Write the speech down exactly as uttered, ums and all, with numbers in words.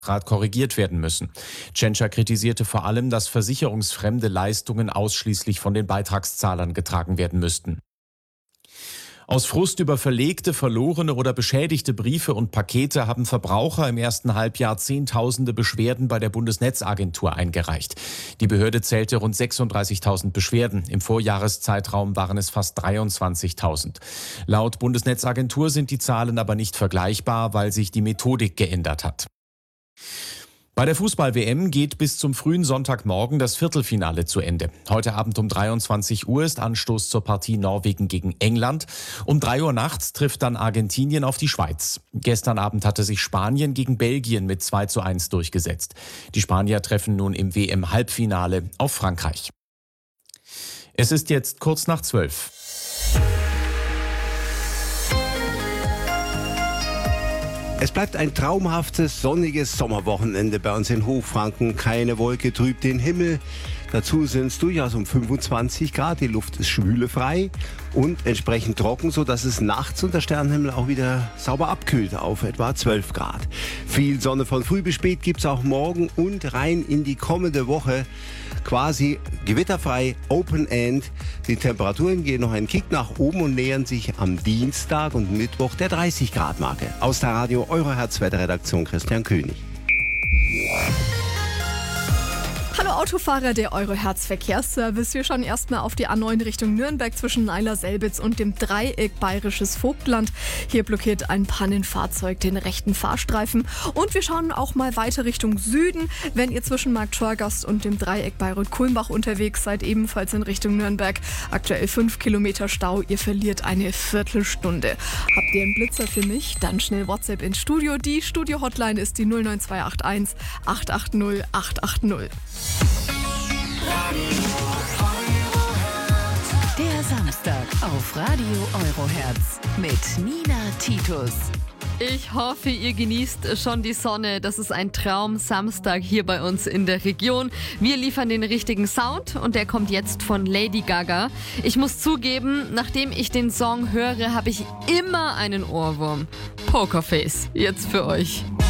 Rat korrigiert werden müssen. Tschentscher kritisierte vor allem, dass versicherungsfremde Leistungen ausschließlich von den Beitragszahlern getragen werden müssten. Aus Frust über verlegte, verlorene oder beschädigte Briefe und Pakete haben Verbraucher im ersten Halbjahr Zehntausende Beschwerden bei der Bundesnetzagentur eingereicht. Die Behörde zählte rund sechsunddreißigtausend Beschwerden. Im Vorjahreszeitraum waren es fast dreiundzwanzigtausend. Laut Bundesnetzagentur sind die Zahlen aber nicht vergleichbar, weil sich die Methodik geändert hat. Bei der Fußball-W M geht bis zum frühen Sonntagmorgen das Viertelfinale zu Ende. Heute Abend um dreiundzwanzig Uhr ist Anstoß zur Partie Norwegen gegen England. Um drei Uhr nachts trifft dann Argentinien auf die Schweiz. Gestern Abend hatte sich Spanien gegen Belgien mit zwei zu eins durchgesetzt. Die Spanier treffen nun im W M-Halbfinale auf Frankreich. Es ist jetzt kurz nach zwölf. Es bleibt ein traumhaftes, sonniges Sommerwochenende bei uns in Hochfranken. Keine Wolke trübt den Himmel. Dazu sind es durchaus um fünfundzwanzig Grad. Die Luft ist schwülefrei und entsprechend trocken, sodass es nachts unter Sternenhimmel auch wieder sauber abkühlt auf etwa zwölf Grad. Viel Sonne von früh bis spät gibt es auch morgen und rein in die kommende Woche. Quasi gewitterfrei, Open End. Die Temperaturen gehen noch einen Kick nach oben und nähern sich am Dienstag und Mittwoch der dreißig Grad Marke. Aus der Radio Eurohertz Wetterredaktion Christian König. Hallo Autofahrer, der Eurohertz Verkehrsservice. Wir schauen erstmal auf die A neun Richtung Nürnberg zwischen Neiler-Selbitz und dem Dreieck Bayerisches Vogtland. Hier blockiert ein Pannenfahrzeug den rechten Fahrstreifen. Und wir schauen auch mal weiter Richtung Süden. Wenn ihr zwischen Markt Schorgast und dem Dreieck Bayreuth-Kulmbach unterwegs seid, ebenfalls in Richtung Nürnberg. Aktuell fünf Kilometer Stau, ihr verliert eine Viertelstunde. Habt ihr einen Blitzer für mich? Dann schnell WhatsApp ins Studio. Die Studio-Hotline ist die null neun zwei acht eins acht acht null acht acht null. Der Samstag auf Radio Eurohertz mit Nina Titus. Ich hoffe, ihr genießt schon die Sonne. Das ist ein Traum-Samstag hier bei uns in der Region. Wir liefern den richtigen Sound und der kommt jetzt von Lady Gaga. Ich muss zugeben, nachdem ich den Song höre, habe ich immer einen Ohrwurm. Pokerface, jetzt für euch.